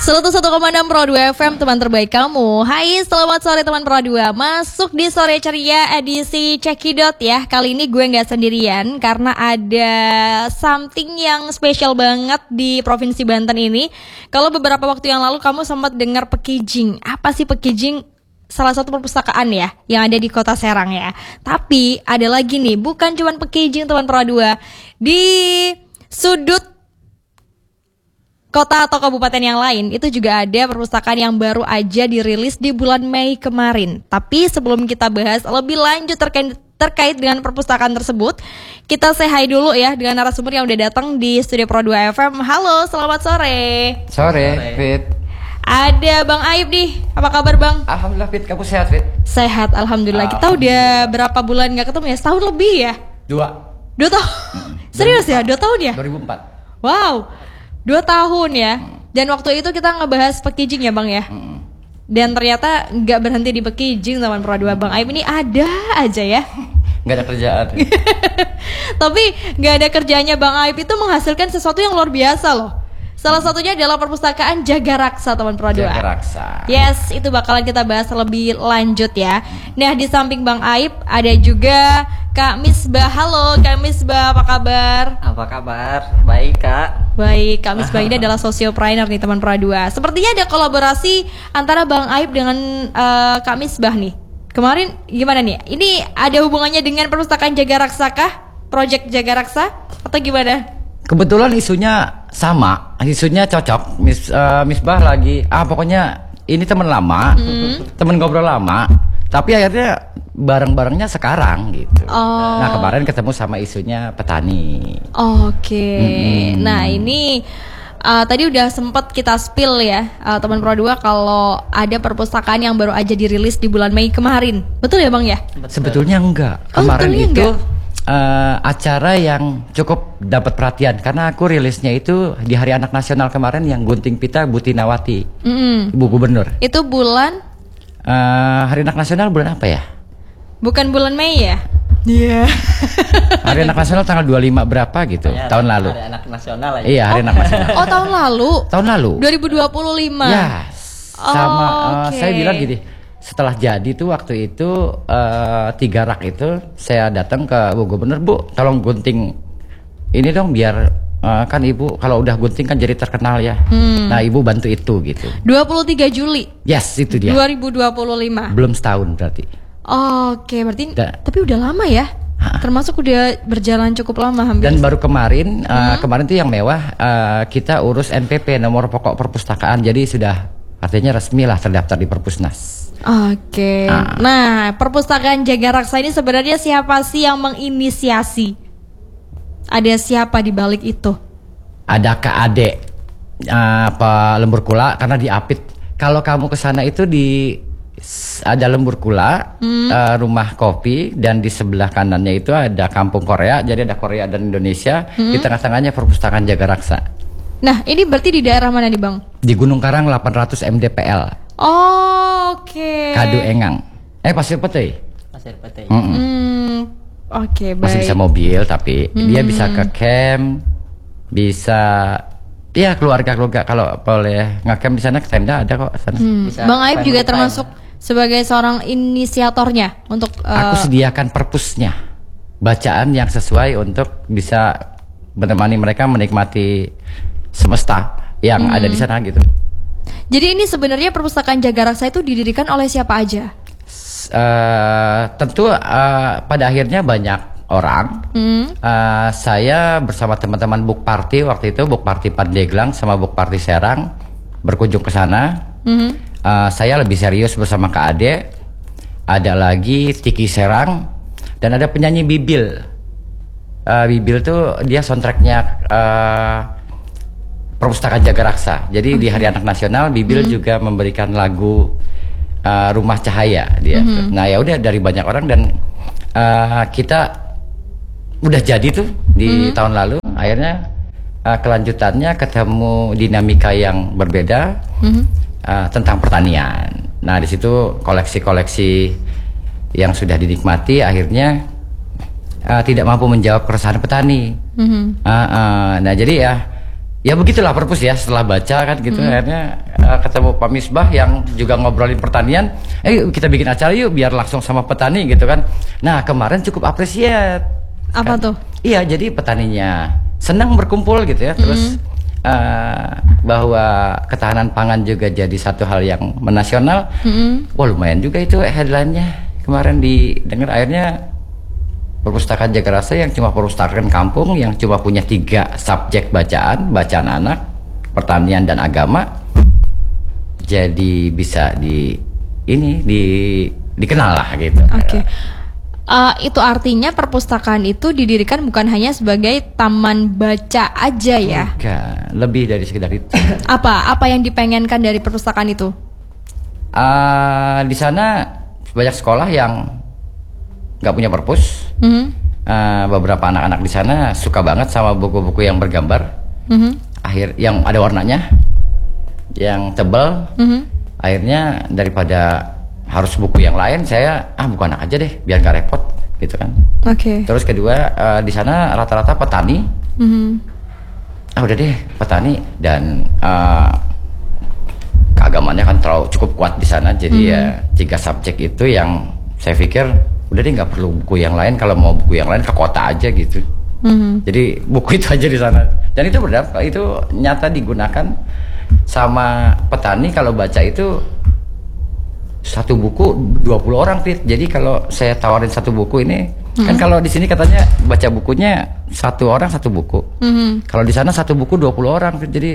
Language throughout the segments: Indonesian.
101,6 Pro 2 FM, teman terbaik kamu. Hai, selamat sore teman Pro 2. Masuk di Sore Ceria edisi Cekidot ya. Kali ini gue gak sendirian karena ada something yang spesial banget di Provinsi Banten ini. Kalau beberapa waktu yang lalu kamu sempat dengar Pekijing. Apa sih Pekijing? Salah satu perpustakaan ya yang ada di Kota Serang ya. Tapi ada lagi nih, bukan cuma Pekijing teman Pro 2. Di sudut kota atau kabupaten yang lain itu juga ada perpustakaan yang baru aja dirilis di bulan Mei kemarin. Tapi sebelum kita bahas lebih lanjut terkait dengan perpustakaan tersebut, kita say hi dulu ya dengan narasumber yang udah datang di Studio Pro 2 FM. Halo, selamat sore. Sore, Fit. Ada Bang Aib nih. Apa kabar Bang? Alhamdulillah Fit, kamu sehat Fit? Sehat, alhamdulillah. Kita udah berapa bulan gak ketemu ya? Setahun lebih ya? 2 tahun? Serius ya? 2 tahun ya? 2004. Wow, 2 tahun ya. Dan waktu itu kita ngebahas Pekijing ya Bang ya. Dan ternyata gak berhenti di Pekijing teman Pro 2. Bang Aib ini ada aja ya. Gak ada kerjaan. Tapi gak ada kerjanya Bang Aib itu menghasilkan sesuatu yang luar biasa loh. Salah satunya adalah perpustakaan Jagaraksa teman Pro 2. Jagaraksa. Yes, itu bakalan kita bahas lebih lanjut ya. Nah, di samping Bang Aib ada juga Kak Misbah. Halo Kak Misbah, apa kabar? Apa kabar? Baik Kak. Baik, Kak Misbah ini adalah sosiopreneur nih teman Pro 2. Sepertinya ada kolaborasi antara Bang Aib dengan Kak Misbah nih. Kemarin gimana nih? Ini ada hubungannya dengan perpustakaan Jagaraksa kah? Project Jagaraksa atau gimana? Kebetulan isunya sama, isunya cocok. Misbah lagi, pokoknya ini teman lama, teman ngobrol lama. Tapi akhirnya bareng-barengnya sekarang gitu. Nah kemarin ketemu sama isunya petani. Oke. Nah ini tadi udah sempet kita spill ya teman Pro 2 kalau ada perpustakaan yang baru aja dirilis di bulan Mei kemarin. Betul ya Bang ya? Sebetulnya enggak. Kemarin itu acara yang cukup dapat perhatian karena aku rilisnya itu di Hari Anak Nasional kemarin yang gunting pita Bu Tinawati, Ibu Gubernur. Itu bulan? Hari Anak Nasional bulan apa ya? Bukan bulan Mei ya? Iya. Hari Anak Nasional tanggal 25 berapa gitu, Ya, tahun lalu. Hari Anak Nasional aja. Iya, Hari Anak Nasional. Oh tahun lalu? Tahun lalu. 2025. Ya, sama Oke. saya bilang gini. Setelah jadi tuh waktu itu 3 rak itu saya datang ke Bu Gubernur, Bu, tolong gunting ini dong biar kan Ibu kalau udah gunting kan jadi terkenal ya. Nah Ibu bantu itu gitu. 23 Juli. Yes, itu dia. 2025. Belum setahun berarti. Oke, berarti tapi udah lama ya. Termasuk udah berjalan cukup lama hampir. Dan baru kemarin kemarin tuh yang mewah kita urus NPP, nomor pokok perpustakaan. Jadi sudah artinya resmi lah terdaftar di Perpusnas. Oke. Nah, perpustakaan Jagaraksa ini sebenarnya siapa sih yang menginisiasi? Ada siapa di balik itu? Ada Kak Ade apa Lembur Kula karena di Apit. Kalau kamu ke sana itu ada Lembur Kula, rumah kopi, dan di sebelah kanannya itu ada Kampung Korea. Jadi ada Korea dan Indonesia. Di tengah-tengahnya perpustakaan Jagaraksa. Nah, ini berarti di daerah mana nih, Bang? Di Gunung Karang 800 MDPL. Oke. Kadu Engang. Pasir Putih. Pasir Putih. Oke, baik. Masih bisa mobil tapi dia bisa ke camp, bisa ya keluarga kalau boleh ngecamp di sana, ke tenda ada kok sana. Bang Aib juga termasuk sebagai seorang inisiatornya untuk Aku sediakan perpusnya, bacaan yang sesuai untuk bisa menemani mereka menikmati semesta yang ada di sana gitu. Jadi ini sebenarnya perpustakaan Jagaraksa itu didirikan oleh siapa aja? Tentu pada akhirnya banyak orang. Saya bersama teman-teman Book Party waktu itu, Book Party Pandeglang sama Book Party Serang berkunjung ke sana. Saya lebih serius bersama Kak Ade. Ada lagi Tiki Serang dan ada penyanyi Bibil. Bibil tuh dia soundtracknya perpustakaan Jagaraksa. Jadi di Hari Anak Nasional Bibil juga memberikan lagu Rumah Cahaya dia. Nah ya udah dari banyak orang dan kita udah jadi tuh di tahun lalu. Akhirnya kelanjutannya ketemu dinamika yang berbeda tentang pertanian. Nah di situ koleksi-koleksi yang sudah dinikmati akhirnya tidak mampu menjawab keresahan petani. Nah jadi ya ya begitulah perpus ya, setelah baca kan gitu akhirnya ketemu Pak Misbah yang juga ngobrolin pertanian, kita bikin acara yuk biar langsung sama petani gitu kan. Nah kemarin cukup apresiat. Apa kan? tuh? Iya, jadi petaninya senang berkumpul gitu ya, terus bahwa ketahanan pangan juga jadi satu hal yang menasional. Wah lumayan juga itu headline-nya kemarin didengar. Akhirnya perpustakaan Jagarasa yang cuma perpustakaan kampung yang cuma punya 3 subjek bacaan anak, pertanian dan agama, jadi bisa dikenal lah gitu. Oke. Itu artinya perpustakaan itu didirikan bukan hanya sebagai taman baca aja ya? Bukan, lebih dari sekedar itu. Apa yang dipengenkan dari perpustakaan itu? Di sana banyak sekolah yang nggak punya perpus. Beberapa anak-anak di sana suka banget sama buku-buku yang bergambar, yang ada warnanya, yang tebal. Akhirnya daripada harus buku yang lain, saya buku anak aja deh, biar nggak repot, gitu kan. Oke. Terus kedua, di sana rata-rata petani. Udah deh, petani dan keagamannya kan cukup kuat di sana. Jadi ya 3 subjek itu yang saya pikir udah deh nggak perlu buku yang lain. Kalau mau buku yang lain ke kota aja gitu. Jadi buku itu aja di sana. Dan itu berdampak, itu nyata digunakan sama petani. Kalau baca itu satu buku 20 orang, Fit. Jadi kalau saya tawarin satu buku ini, kan kalau di sini katanya baca bukunya 1 orang 1 buku. Kalau di sana satu buku 20 orang, Fit. Jadi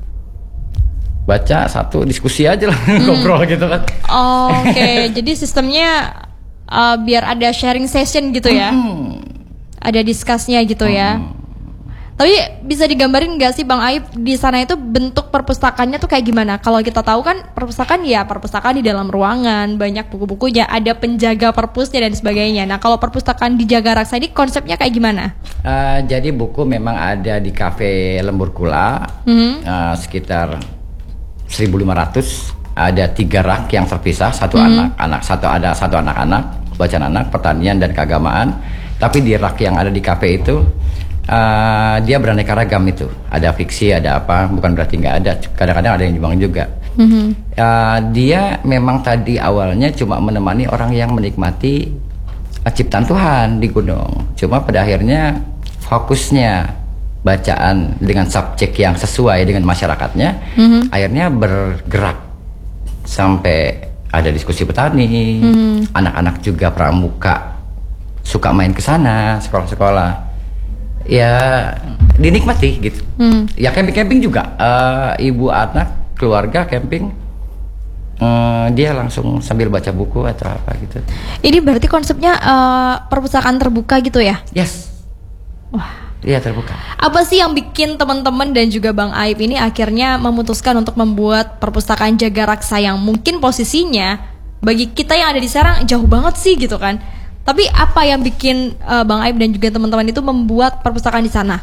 baca 1, diskusi aja lah, ngobrol gitu kan. Oke. Jadi sistemnya biar ada sharing session gitu ya. Ada discussnya gitu ya. Tapi bisa digambarin nggak sih Bang Aib, di sana itu bentuk perpustakaannya tuh kayak gimana? Kalau kita tahu kan perpustakaan di dalam ruangan, banyak buku-bukunya, ada penjaga perpusnya dan sebagainya. Nah kalau perpustakaan di Jagaraksa ini konsepnya kayak gimana? Jadi buku memang ada di Cafe Lembur Kula, sekitar 1.500. Ada 3 rak yang terpisah, satu anak-anak, bacaan anak, pertanian dan keagamaan. Tapi di rak yang ada di cafe itu dia beraneka ragam itu. Ada fiksi, ada apa, bukan berarti nggak ada. Kadang-kadang ada yang dibangun juga. Dia memang tadi awalnya cuma menemani orang yang menikmati ciptaan Tuhan di gunung. Cuma pada akhirnya fokusnya bacaan dengan subjek yang sesuai dengan masyarakatnya, akhirnya bergerak sampai ada diskusi petani, anak-anak juga pramuka suka main ke sana, sekolah-sekolah. Ya dinikmati gitu. Ya camping juga, ibu anak keluarga camping, dia langsung sambil baca buku atau apa gitu. Ini berarti konsepnya perpustakaan terbuka gitu ya? Yes. Wah. Iya, terbuka. Apa sih yang bikin teman-teman dan juga Bang Aib ini akhirnya memutuskan untuk membuat perpustakaan Jagaraksa yang mungkin posisinya bagi kita yang ada di Serang jauh banget sih gitu kan? Tapi apa yang bikin Bang Aib dan juga teman-teman itu membuat perpustakaan di sana?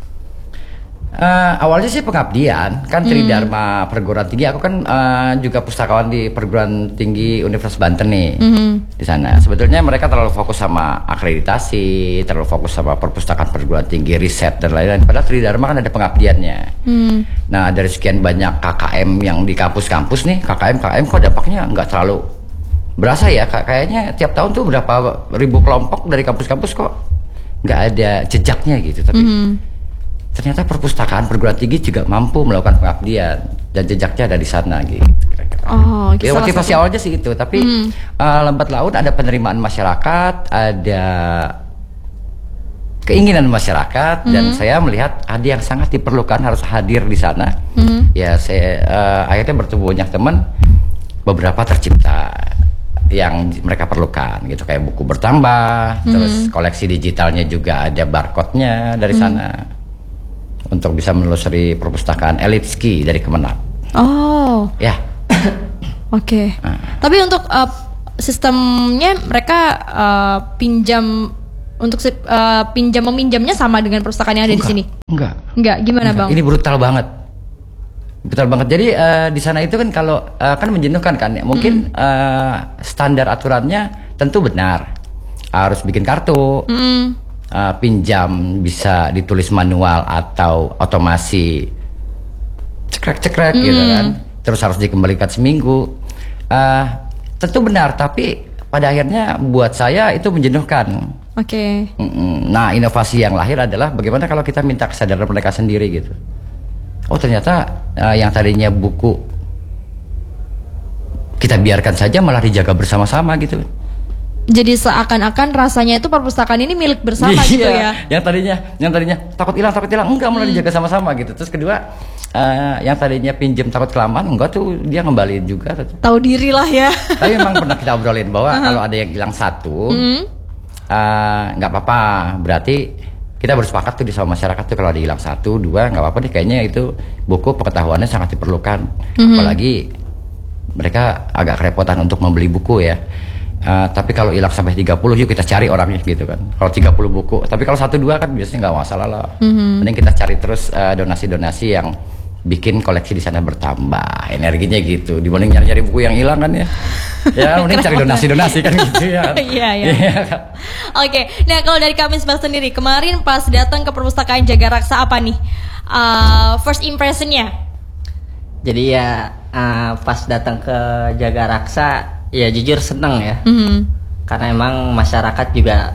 Awalnya sih pengabdian, kan Tridharma Perguruan Tinggi. Aku kan juga pustakawan di Perguruan Tinggi Universitas Banten nih. Di sana sebetulnya mereka terlalu fokus sama akreditasi, terlalu fokus sama perpustakaan perguruan tinggi, riset dan lain-lain. Padahal Tridharma kan ada pengabdiannya. Nah dari sekian banyak KKM yang di kampus-kampus nih, KKM kok dampaknya nggak terlalu berasa ya. Kayaknya tiap tahun tuh berapa ribu kelompok dari kampus-kampus kok nggak ada jejaknya gitu. Tapi ternyata perpustakaan perguruan tinggi juga mampu melakukan pengabdian dan jejaknya ada di sana gitu. Ya, motivasi awalnya sih itu, tapi lambat laun ada penerimaan masyarakat, ada keinginan masyarakat, dan saya melihat ada yang sangat diperlukan harus hadir di sana. Ya saya akhirnya bertemu banyak teman, beberapa tercipta yang mereka perlukan gitu, kayak buku bertambah, terus koleksi digitalnya juga ada barcode-nya dari sana. Untuk bisa menelusuri perpustakaan Elitski dari Kemenang. Oh. Ya. Oke. Tapi untuk sistemnya mereka pinjam untuk pinjam meminjamnya sama dengan perpustakaan yang ada di sini? Enggak. Gimana Bang? Ini brutal banget. Jadi di sana itu kan kalau kan menjenuhkan kan. Mungkin standar aturannya tentu benar. Harus bikin kartu. Pinjam bisa ditulis manual atau otomasi cekrek gitu kan. Terus harus dikembalikan seminggu. Tentu benar, tapi pada akhirnya buat saya itu menjenuhkan. Oke. Nah, inovasi yang lahir adalah bagaimana kalau kita minta kesadaran mereka sendiri gitu. Oh, ternyata yang tadinya buku kita biarkan saja malah dijaga bersama-sama gitu. Jadi seakan-akan rasanya itu perpustakaan ini milik bersama gitu ya. Yang tadinya takut hilang, enggak, malah dijaga sama-sama gitu. Terus kedua, yang tadinya pinjam takut kelamaan, enggak tuh dia ngembaliin juga. Tahu diri lah ya. Tapi memang pernah kita obrolin bahwa kalau ada yang hilang satu, nggak apa-apa. Berarti kita bersepakat tuh di sama masyarakat tuh kalau ada hilang satu, dua, nggak apa-apa deh. Kayaknya itu buku pengetahuannya sangat diperlukan. Apalagi mereka agak kerepotan untuk membeli buku ya. Tapi kalau hilang sampai 30, yuk kita cari orangnya gitu kan. Kalau 30 buku, tapi kalau 1-2 kan biasanya nggak masalah lah. Mending kita cari terus donasi-donasi yang bikin koleksi di sana bertambah, energinya gitu. Dibanding nyari-nyari buku yang hilang kan ya. Ya mending cari donasi-donasi kan gitu ya. Iya. Oke, nah kalau dari kami sendiri, kemarin pas datang ke perpustakaan Jagaraksa apa nih first impressionnya? Jadi ya pas datang ke Jagaraksa ya jujur seneng ya. Karena emang masyarakat juga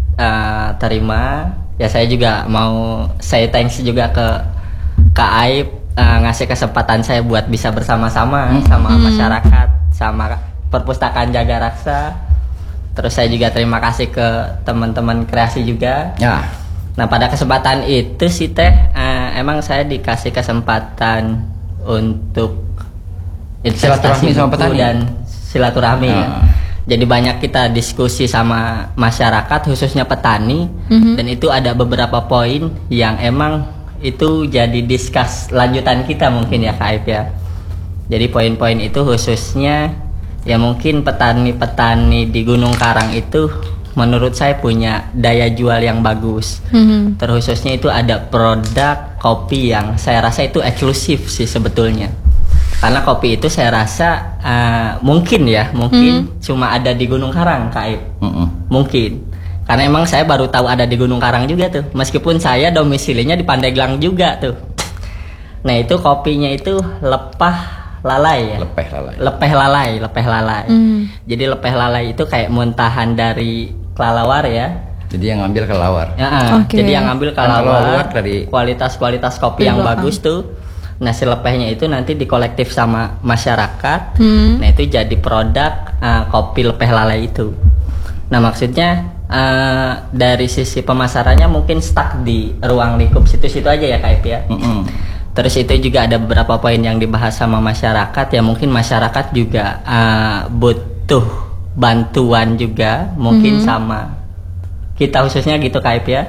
terima. Ya saya juga mau say thanks juga ke Kak Aib ngasih kesempatan saya buat bisa bersama-sama sama masyarakat, sama perpustakaan Jagaraksa. Terus saya juga terima kasih ke teman-teman kreasi juga. Ya. Nah pada kesempatan itu sih Teh, emang saya dikasih kesempatan untuk silaturahmi sama petani dan silaturahmi ya. Jadi banyak kita diskusi sama masyarakat khususnya petani, dan itu ada beberapa poin yang emang itu jadi diskus lanjutan kita mungkin ya Kak Aib ya. Jadi poin-poin itu khususnya ya mungkin petani-petani di Gunung Karang itu menurut saya punya daya jual yang bagus. Terkhususnya itu ada produk kopi yang saya rasa itu eksklusif sih sebetulnya. Karena kopi itu saya rasa mungkin cuma ada di Gunung Karang Kak Aib. Mungkin. Karena emang saya baru tahu ada di Gunung Karang juga tuh. Meskipun saya domisilinya di Pandeglang juga tuh. Nah itu kopinya itu lepeh lalai ya. Lepeh lalai. Jadi lepeh lalai itu kayak muntahan dari kelelawar ya. Jadi yang ngambil kelelawar. Jadi yang ngambil kelelawar dari kualitas kopi yang bagus tuh. Nah si lepehnya itu nanti dikolektif sama masyarakat. Nah itu jadi produk kopi lepeh lalai itu. Nah maksudnya dari sisi pemasarannya mungkin stuck di ruang lingkup situ-situ aja ya Kak Ip ya. Terus itu juga ada beberapa poin yang dibahas sama masyarakat ya, mungkin masyarakat juga butuh bantuan juga mungkin sama kita khususnya gitu Kak Ip ya.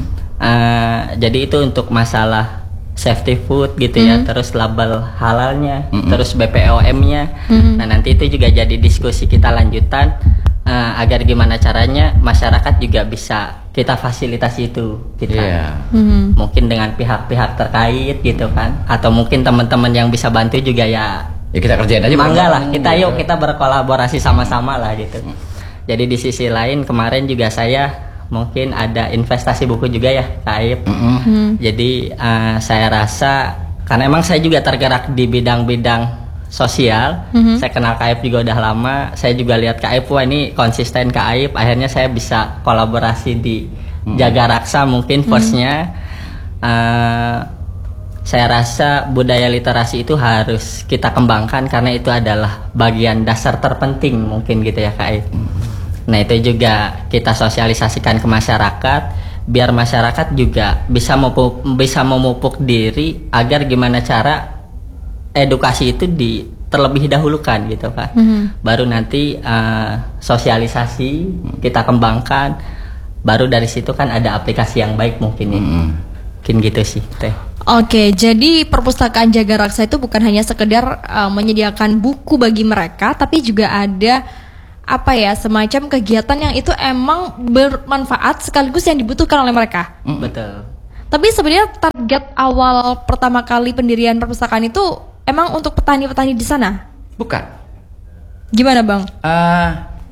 Jadi itu untuk masalah safety food gitu ya, terus label halalnya, terus BPOM-nya. Nah nanti itu juga jadi diskusi kita lanjutan agar gimana caranya masyarakat juga bisa kita fasilitasi itu gitu kan. Mungkin dengan pihak-pihak terkait gitu kan, atau mungkin teman-teman yang bisa bantu juga ya kita kerjain aja. Mangga lah kita yuk kita berkolaborasi sama-sama lah gitu. Jadi di sisi lain kemarin juga saya mungkin ada investasi buku juga ya Kak Aib. Jadi saya rasa karena emang saya juga tergerak di bidang-bidang sosial. Saya kenal Kak Aib juga udah lama. Saya juga lihat Kak Aib, wah ini konsisten Kak Aib. Akhirnya saya bisa kolaborasi di Jagaraksa mungkin firstnya. Saya rasa budaya literasi itu harus kita kembangkan karena itu adalah bagian dasar terpenting mungkin gitu ya Kak Aib. Nah itu juga kita sosialisasikan ke masyarakat biar masyarakat juga bisa memupuk diri agar gimana cara edukasi itu terlebih dahulukan gitu kan. Baru nanti sosialisasi kita kembangkan, baru dari situ kan ada aplikasi yang baik mungkin ya. Mungkin gitu sih Teh. Oke, jadi perpustakaan Jagaraksa itu bukan hanya sekedar menyediakan buku bagi mereka, tapi juga ada semacam kegiatan yang itu emang bermanfaat sekaligus yang dibutuhkan oleh mereka. Betul. Tapi sebenarnya target awal pertama kali pendirian perpustakaan itu emang untuk petani-petani di sana? Bukan. Gimana Bang?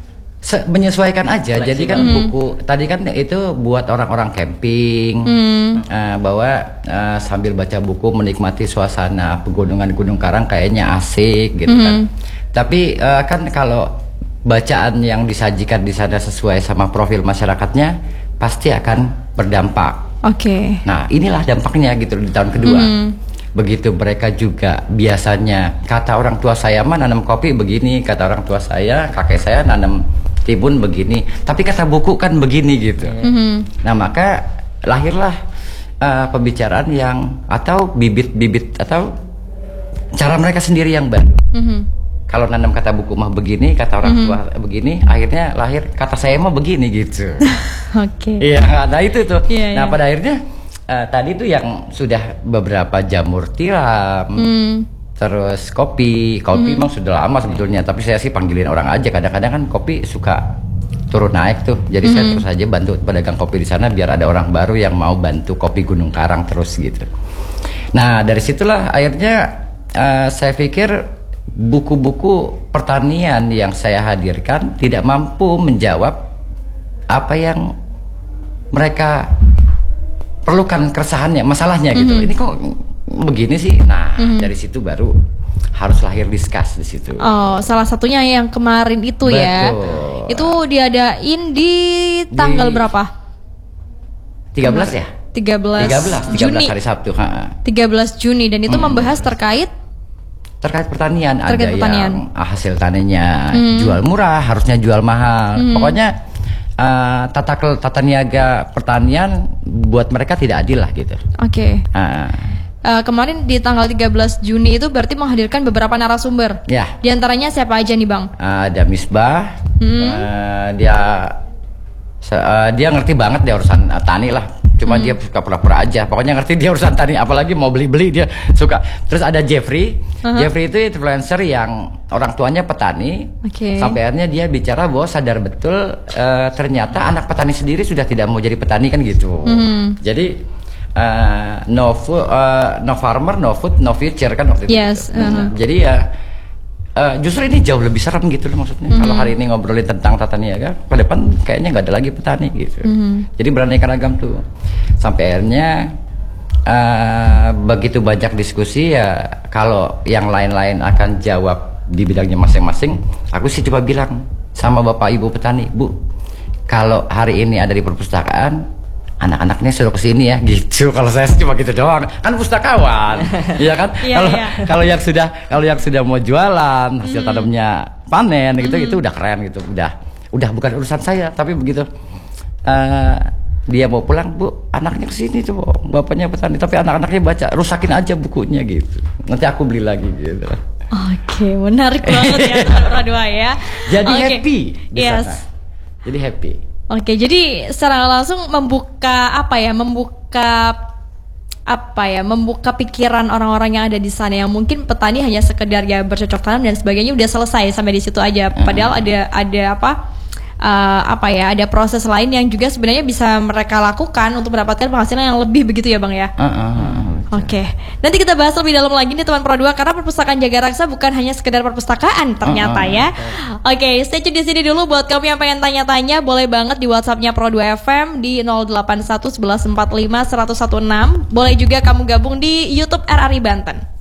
menyesuaikan aja. Jadi kan buku tadi kan itu buat orang-orang camping, bahwa sambil baca buku menikmati suasana pegunungan Gunung Karang kayaknya asik gitu kan. Tapi kan kalau bacaan yang disajikan di sana sesuai sama profil masyarakatnya pasti akan berdampak. Oke. Nah, inilah dampaknya gitu di tahun kedua. Begitu mereka juga biasanya kata orang tua saya mah nanam kopi begini, kata orang tua saya, kakek saya nanam timun begini, tapi kata buku kan begini gitu. Nah, maka lahirlah pembicaraan yang atau bibit-bibit atau cara mereka sendiri yang baru. Kalau nanam kata buku mah begini, kata orang tua begini, akhirnya lahir kata saya mah begini gitu. Oke. Iya, nah itu tuh. Iya. Pada akhirnya tadi tuh yang sudah beberapa jamur tiram, terus kopi memang sudah lama sebetulnya, tapi saya sih panggilin orang aja. Kadang-kadang kan kopi suka turun naik tuh, jadi saya terus aja bantu pedagang kopi di sana biar ada orang baru yang mau bantu kopi Gunung Karang terus gitu. Nah dari situlah akhirnya saya pikir buku-buku pertanian yang saya hadirkan tidak mampu menjawab apa yang mereka perlukan, keresahannya, masalahnya gitu. Ini kok begini sih. Nah, dari situ baru harus lahir Discuss di situ. Oh, salah satunya yang kemarin itu. Betul. Ya. Itu diadain di tanggal berapa? 13 ya? 13 Juni. Hari Sabtu, 13 Juni dan itu membahas terkait pertanian. Terkait ada pertanian. Yang hasil taninya jual murah, harusnya jual mahal. Pokoknya tata niaga pertanian buat mereka tidak adil lah gitu. Oke. Kemarin di tanggal 13 Juni itu berarti menghadirkan beberapa narasumber. Ya. Di antaranya siapa aja nih Bang? Ada Misbah. Dia ngerti banget dia urusan tani lah. Cuma dia suka pura-pura aja. Pokoknya ngerti dia urusan tani, apalagi mau beli-beli dia suka. Terus ada Jeffrey. Jeffrey itu influencer yang orang tuanya petani. Sampai akhirnya dia bicara bahwa sadar betul ternyata anak petani sendiri sudah tidak mau jadi petani kan gitu. Jadi no farmer, no food, no future kan waktu itu. Yes. Jadi ya justru ini jauh lebih serem gitu loh maksudnya. Kalau hari ini ngobrolin tentang tata niaga, ke depan kayaknya nggak ada lagi petani gitu. Jadi beraneka ragam tuh. Sampai akhirnya begitu banyak diskusi ya, kalau yang lain-lain akan jawab di bidangnya masing-masing, aku sih coba bilang sama Bapak Ibu petani, Bu, kalau hari ini ada di perpustakaan, anak-anaknya suruh kesini ya gitu. Kalau saya cuma gitu doang, kan pustakawan. Iya kan? Kalau yang sudah mau jualan hasil tanamnya panen gitu, itu udah keren gitu. Udah bukan urusan saya. Tapi begitu dia mau pulang, Bu, anaknya kesini tuh, bapaknya petani, tapi anak-anaknya baca, rusakin aja bukunya gitu. Nanti aku beli lagi gitu. Oke, menarik banget ya Radwa ya. Jadi happy di sana. Jadi happy. Oke, jadi secara langsung membuka pikiran orang-orang yang ada di sana yang mungkin petani hanya sekedar ya bercocok tanam dan sebagainya udah selesai sampai di situ aja. Padahal ada proses lain yang juga sebenarnya bisa mereka lakukan untuk mendapatkan penghasilan yang lebih begitu ya Bang ya. Oke. Nanti kita bahas lebih dalam lagi nih teman Pro 2 karena perpustakaan Jagaraksa bukan hanya sekedar perpustakaan ternyata ya. Oke, stay tune di sini dulu buat kamu yang pengen tanya-tanya, boleh banget di WhatsApp-nya Pro 2 FM di 081 1145 116. Boleh juga kamu gabung di YouTube RRI Banten.